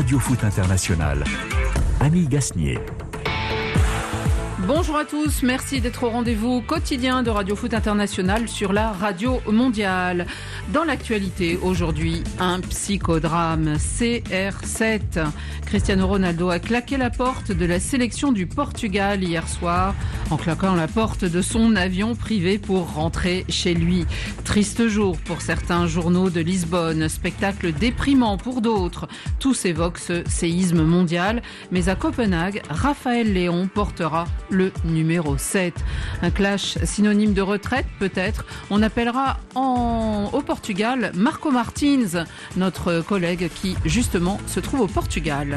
Radio Foot International. Annie Gasnier. Bonjour à tous, merci d'être au rendez-vous quotidien de Radio Foot International sur la radio mondiale. Dans l'actualité aujourd'hui, un psychodrame, CR7. Cristiano Ronaldo a claqué la porte de la sélection du Portugal hier soir en claquant la porte de son avion privé pour rentrer chez lui. Triste jour pour certains journaux de Lisbonne, spectacle déprimant pour d'autres. Tous évoquent ce séisme mondial, mais à Copenhague, Raphaël Léon portera le numéro 7. Un clash synonyme de retraite peut-être. On appellera au Portugal Marco Martins, notre collègue qui justement se trouve au Portugal.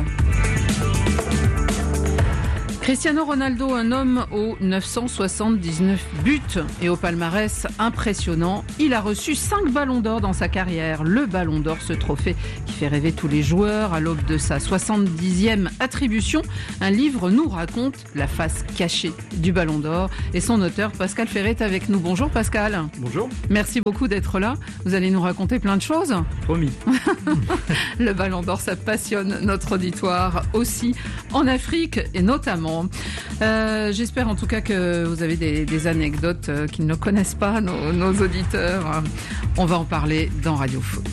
Cristiano Ronaldo, un homme aux 979 buts et au palmarès impressionnant. Il a reçu 5 ballons d'or dans sa carrière. Le ballon d'or, ce trophée qui fait rêver tous les joueurs à l'aube de sa 70e attribution. Un livre nous raconte la face cachée du ballon d'or et son auteur Pascal Ferret est avec nous. Bonjour Pascal. Bonjour. Merci beaucoup d'être là. Vous allez nous raconter plein de choses. Promis. Le ballon d'or, ça passionne notre auditoire aussi en Afrique et notamment. J'espère en tout cas que vous avez des anecdotes qu'ils ne connaissent pas, nos auditeurs. On va en parler dans Radio Foot.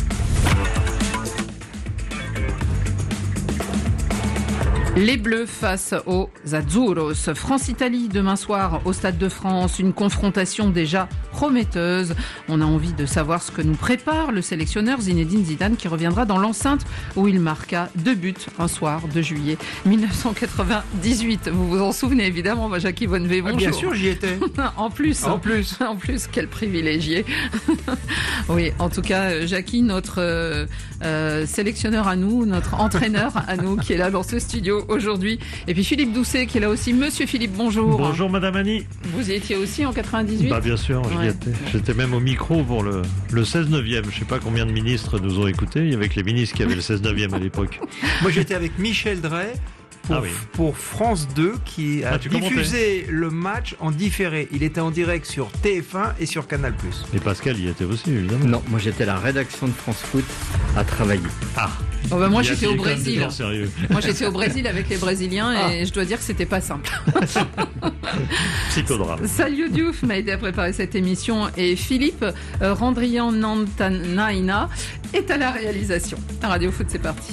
Les Bleus face aux Azzurros. France-Italie demain soir au Stade de France. Une confrontation déjà prometteuse. On a envie de savoir ce que nous prépare le sélectionneur Zinedine Zidane qui reviendra dans l'enceinte où il marqua 2 buts un soir de juillet 1998. Vous vous en souvenez évidemment, Jackie Von Wevon. Bien sûr, j'y étais. En plus, quel privilégié. Oui, en tout cas, Jackie, notre sélectionneur à nous, notre entraîneur à nous qui est là dans ce studio aujourd'hui. Et puis Philippe Doucet qui est là aussi. Monsieur Philippe, bonjour. Bonjour Madame Annie. Vous y étiez aussi en 98 ? Bien sûr, j'y étais. J'étais même au micro pour le 16-9e. Je ne sais pas combien de ministres nous ont écoutés. Il y avait que les ministres qui avaient le 16-9e à l'époque. Moi j'étais avec Michel Drey pour France 2 qui a diffusé le match en différé. Il était en direct sur TF1 et sur Canal+. Et Pascal y était aussi, évidemment. Non, moi j'étais à la rédaction de France Foot à travailler. Moi j'étais au Brésil. Moi j'étais au Brésil avec les Brésiliens et je dois dire que c'était pas simple. Psychodrame. Salut Diouf m'a aidé à préparer cette émission et Philippe Randrian Nantanaina est à la réalisation. Radio Foot, c'est parti.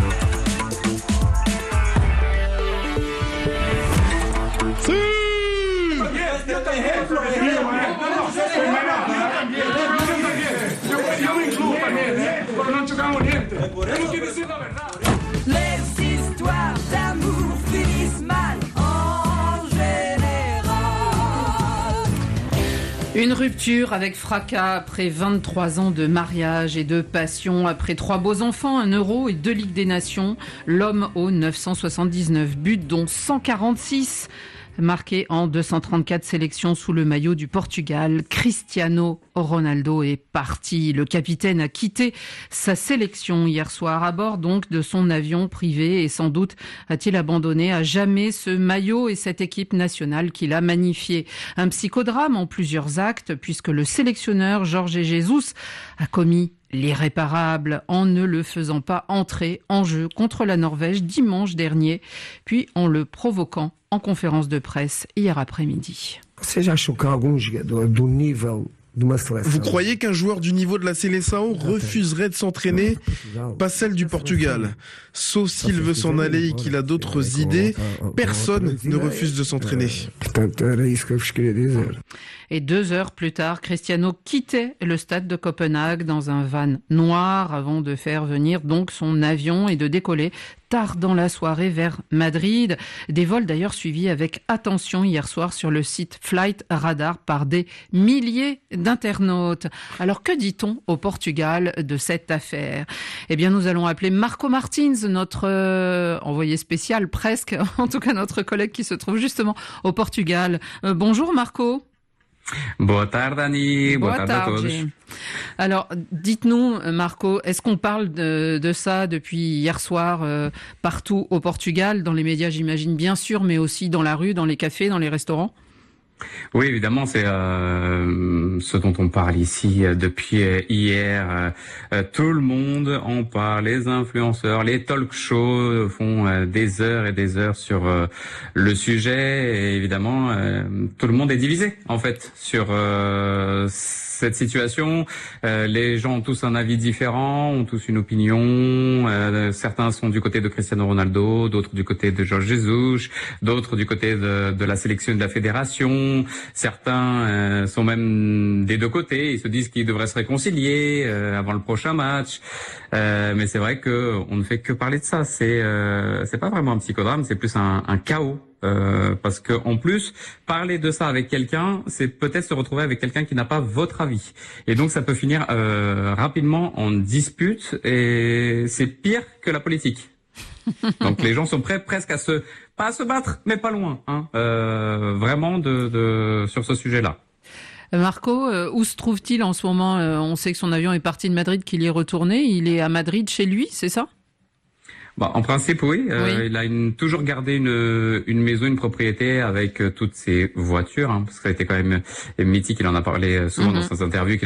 Les histoires d'amour finissent mal en général. Une rupture avec fracas après 23 ans de mariage et de passion. Après 3 beaux enfants, 1 Euro et 2 Ligues des Nations. L'homme aux 979 buts, dont 146 marqué en 234 sélections sous le maillot du Portugal. Cristiano Ronaldo est parti. Le capitaine a quitté sa sélection hier soir à bord donc de son avion privé et sans doute a-t-il abandonné à jamais ce maillot et cette équipe nationale qu'il a magnifié. Un psychodrame en plusieurs actes puisque le sélectionneur Jorge Jesus a commis l'irréparable en ne le faisant pas entrer en jeu contre la Norvège dimanche dernier, puis en le provoquant en conférence de presse hier après-midi. Vous croyez qu'un joueur du niveau de la Seleção refuserait de s'entraîner? Pas celle du Portugal. Sauf s'il veut s'en aller et qu'il a d'autres idées, personne ne refuse de s'entraîner. Et 2 heures plus tard, Cristiano quittait le stade de Copenhague dans un van noir avant de faire venir donc son avion et de décoller tard dans la soirée vers Madrid. Des vols d'ailleurs suivis avec attention hier soir sur le site Flight Radar par des milliers d'internautes. Alors que dit-on au Portugal de cette affaire? Eh bien nous allons appeler Marco Martins, notre envoyé spécial presque, en tout cas notre collègue qui se trouve justement au Portugal. Bonjour Marco. Boa tarde, Annie. Boa tarde a todos. Alors, dites-nous, Marco, est-ce qu'on parle de ça depuis hier soir partout au Portugal, dans les médias, j'imagine bien sûr, mais aussi dans la rue, dans les cafés, dans les restaurants? Oui, évidemment, c'est ce dont on parle ici depuis hier. Tout le monde en parle, les influenceurs, les talk-shows font des heures et des heures sur le sujet. Et évidemment, tout le monde est divisé, en fait, sur cette situation. Les gens ont tous un avis différent, ont tous une opinion. Certains sont du côté de Cristiano Ronaldo, d'autres du côté de Jorge Jesus, d'autres du côté de la sélection de la fédération. Certains sont même des deux côtés. Ils se disent qu'ils devraient se réconcilier avant le prochain match. Mais c'est vrai que on ne fait que parler de ça. C'est pas vraiment un psychodrame, c'est plus un chaos. Parce que en plus, parler de ça avec quelqu'un, c'est peut-être se retrouver avec quelqu'un qui n'a pas votre avis. Et donc ça peut finir rapidement en dispute et c'est pire que la politique. Donc les gens sont prêts presque pas à se battre, mais pas loin, hein, vraiment sur ce sujet-là. Marco, où se trouve-t-il en ce moment? On sait que son avion est parti de Madrid, qu'il y est retourné. Il est à Madrid chez lui, c'est ça? Bah, en principe, oui. Il a toujours gardé une maison, une propriété avec toutes ses voitures, hein, parce que ça a été quand même mythique. Il en a parlé souvent dans ses interviews.